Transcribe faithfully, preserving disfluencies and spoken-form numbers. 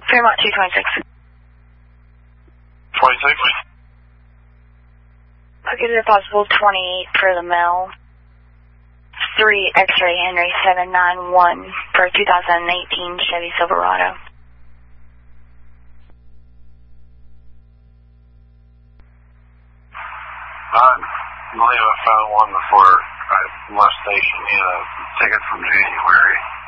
Fremont two twenty-six. twenty-six? I'll give you a possible twenty-eight for the mail. three X-ray Henry seven nine one for two thousand eighteen Chevy Silverado. I believe I found one before I left station in a ticket from January.